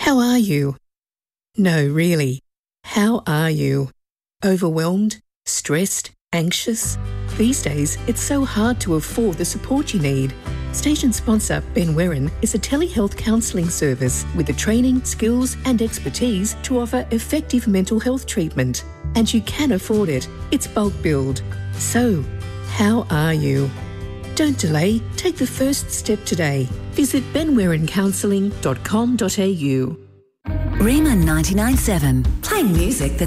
How are you? No, really. How are you? Overwhelmed? Stressed? Anxious? These days, it's so hard to afford the support you need. Station sponsor Ben Werin is a telehealth counselling service with the training, skills and expertise to offer effective mental health treatment. And you can afford it. It's bulk billed. So, how are you? Don't delay. Take the first step today. Visit benwerincounselling.com.au. Rima 99.7, playing music that